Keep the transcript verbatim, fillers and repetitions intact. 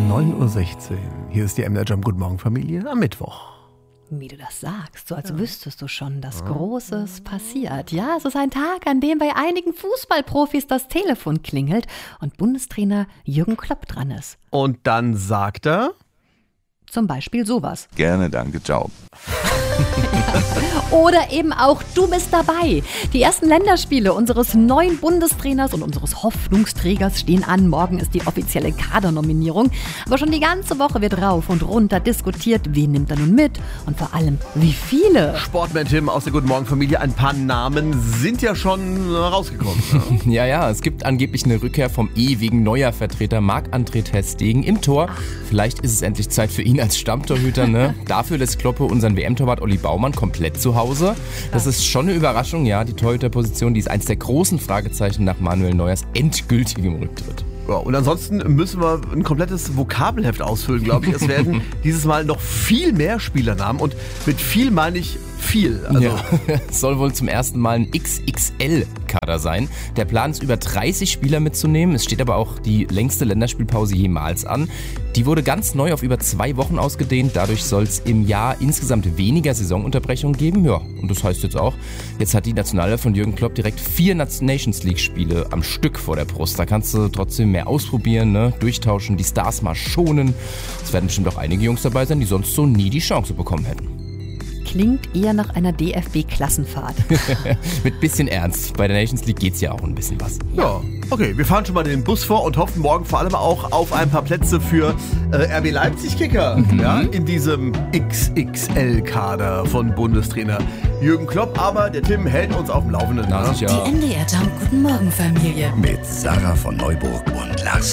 neun Uhr sechzehn. Hier ist die M D R Jam. Guten Morgen, Familie, am Mittwoch. Wie du das sagst, so als ja. wüsstest du schon, dass Großes passiert. Ja, es ist ein Tag, an dem bei einigen Fußballprofis das Telefon klingelt und Bundestrainer Jürgen Klopp dran ist. Und dann sagt er... Zum Beispiel sowas. Gerne, danke, ciao. Oder eben auch, du bist dabei. Die ersten Länderspiele unseres neuen Bundestrainers und unseres Hoffnungsträgers stehen an. Morgen ist die offizielle Kadernominierung. Aber schon die ganze Woche wird rauf und runter diskutiert, wen nimmt er nun mit und vor allem, wie viele. Sportman Tim aus der Guten Morgen Familie, ein paar Namen sind ja schon rausgekommen. Ne? ja, ja, es gibt angeblich eine Rückkehr vom ewigen Neuer-Vertreter Marc-André ter Stegen im Tor. Vielleicht ist es endlich Zeit für ihn als Stammtorhüter. Ne? Dafür lässt Kloppe unseren W M-Torwart Olli Baumann komplett zu Hause. Das ist schon eine Überraschung, ja. Die Torhüterposition, die ist eins der großen Fragezeichen nach Manuel Neuers endgültigem Rücktritt. Ja, und ansonsten müssen wir ein komplettes Vokabelheft ausfüllen, glaube ich. Es werden dieses Mal noch viel mehr Spielernamen und mit viel meine ich viel. Also ja, es soll wohl zum ersten Mal ein X X L-Kader sein. Der Plan ist, über dreißig Spieler mitzunehmen. Es steht aber auch die längste Länderspielpause jemals an. Die wurde ganz neu auf über zwei Wochen ausgedehnt. Dadurch soll es im Jahr insgesamt weniger Saisonunterbrechungen geben. Ja, und das heißt jetzt auch, jetzt hat die Nationalelf von Jürgen Klopp direkt vier Nations League-Spiele am Stück vor der Brust. Da kannst du trotzdem mehr ausprobieren, ne? Durchtauschen, die Stars mal schonen. Es werden bestimmt auch einige Jungs dabei sein, die sonst so nie die Chance bekommen hätten. Klingt eher nach einer D F B-Klassenfahrt. Mit bisschen Ernst. Bei der Nations League geht's ja auch ein bisschen was. Ja, okay, wir fahren schon mal den Bus vor und hoffen morgen vor allem auch auf ein paar Plätze für äh, R B Leipzig-Kicker. Mhm. Ja, in diesem X X L-Kader von Bundestrainer Jürgen Klopp. Aber der Tim hält uns auf dem Laufenden. Na, die M D R Jam. Guten Morgen, Familie. Mit Sarah von Neuburg und Lars